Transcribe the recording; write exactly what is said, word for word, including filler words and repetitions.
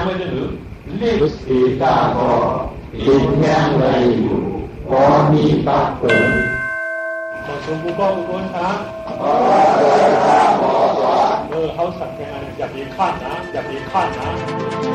ไม่ได้หรือลิปสีตาพอกินแห้งไรอยู่พอมีปากเปิดขอชมผู้บ้องผู้บ้องช้างขอเลยครับขอสอนเออเขาสั่งยังไงอย่าปีขั้นนะอย่าปีขั้นนะ